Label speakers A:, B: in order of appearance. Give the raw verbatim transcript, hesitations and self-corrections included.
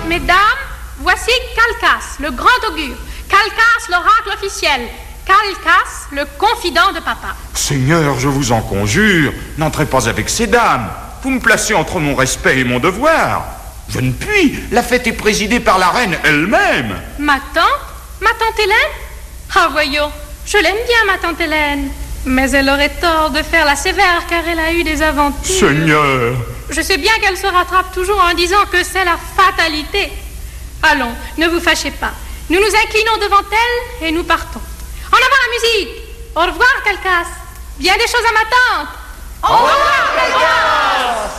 A: Mesdames, voici Calcas, le grand augure. Calcas, l'oracle officiel. Calcas, le confident de papa.
B: Seigneur, je vous en conjure, n'entrez pas avec ces dames. Vous me placez entre mon respect et mon devoir. Je ne puis. La fête est présidée par la reine elle-même.
A: Ma tante? Ma tante Hélène? Ah, voyons, je l'aime bien, ma tante Hélène. Mais elle aurait tort de faire la sévère car elle a eu des aventures.
B: Seigneur!
A: Je sais bien qu'elle se rattrape toujours en disant que c'est la fatalité. Allons, ne vous fâchez pas. Nous nous inclinons devant elle et nous partons. En avant la musique! Au revoir, Calcas. Bien des choses à ma tante.
C: Au revoir, Calcas.